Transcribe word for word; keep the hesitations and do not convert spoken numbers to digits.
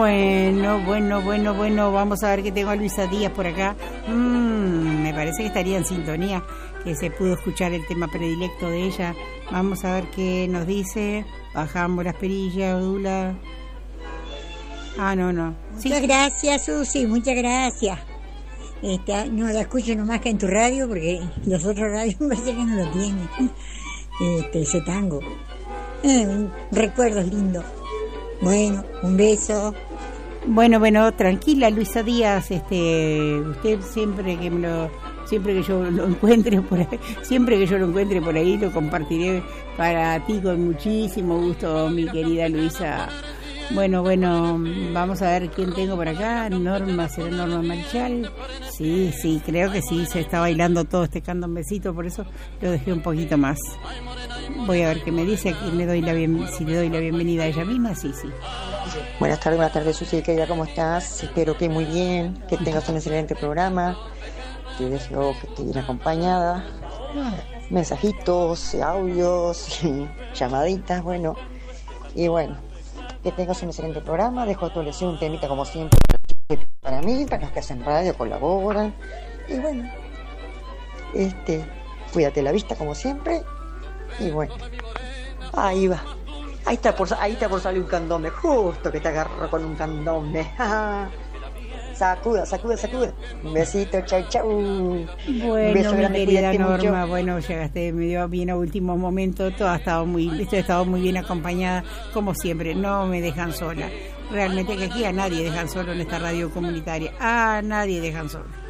Bueno, bueno, bueno, bueno, vamos a ver que tengo a Luisa Díaz por acá. Mm, me parece que estaría en sintonía, que se pudo escuchar el tema predilecto de ella. Vamos a ver qué nos dice. Bajamos las perillas, Dula. Ah, no, no. Muchas sí. gracias, Susi, muchas gracias. Este, no la escucho nomás que en tu radio, porque los otros radios me parece que no lo tienen. Este, ese tango. Eh, recuerdos lindos. Bueno, un beso. Bueno, bueno, tranquila, Luisa Díaz, este, usted siempre que me lo, siempre que yo lo encuentre por ahí, siempre que yo lo encuentre por ahí lo compartiré para ti con muchísimo gusto, mi querida Luisa. Bueno, bueno, vamos a ver quién tengo por acá. Norma, ¿será Norma Marichal? Sí, sí, creo que sí, se está bailando todo este candombecito, por eso lo dejé un poquito más. Voy a ver qué me dice, aquí le doy la bien, si le doy la bienvenida a ella misma, sí, sí. Buenas tardes, buenas tardes, Susi, querida, ¿cómo estás? Espero que muy bien, que tengas un excelente programa. Te deseo que estés bien acompañada. Mensajitos, audios, llamaditas, bueno. Y bueno, que tengas un excelente programa. Dejo a tu elección un temita como siempre para mí, para los que hacen radio, colaboran. Y bueno, este, cuídate la vista como siempre. Y bueno, ahí va. Ahí está por, ahí está por salir un candombe, justo que te agarro con un candombe. Sacuda, sacuda, sacuda. Un besito, chau, chau. Bueno, un beso mi grande, querida Norma, mucho. Bueno, llegaste, me dio bien a último momento. Todo ha estado muy, esto ha estado muy bien acompañada, como siempre. No me dejan sola. Realmente que aquí a nadie dejan solo en esta radio comunitaria. A nadie dejan solo.